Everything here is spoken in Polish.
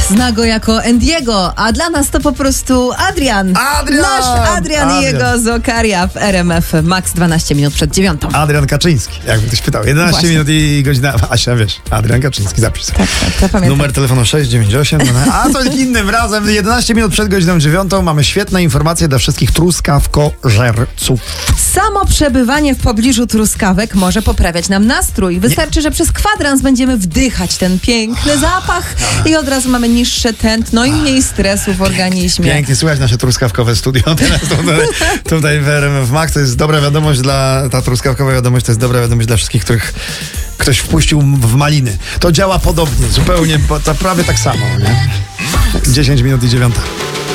zna go jako Endiego, a dla nas to po prostu Adrian. Nasz Adrian i jego Zokaria w RMF Max 12 minut przed 9. Adrian Kaczyński, jakby ktoś pytał. 11 Właśnie. minut i godzina. Asia, wiesz, Adrian Kaczyński, zapis. Tak, to pamiętam. Numer telefonu 698. A to innym razem, 11 minut przed godziną 9 mamy świetne informacje dla wszystkich truskawkożerców. Samo przebywanie w pobliżu truskawek może poprawiać nam nastrój. Wystarczy, że przez kwadrans będziemy wdychać ten piękny zapach i od razu mamy niższe tętno i mniej stresu w organizmie. Pięknie, słuchać nasze truskawkowe studio. Teraz tutaj w RMF Max to jest dobra wiadomość ta truskawkowa wiadomość to jest dobra wiadomość dla wszystkich, których ktoś wpuścił w maliny. To działa podobnie, zupełnie, to prawie tak samo, nie? 10 minut i 9.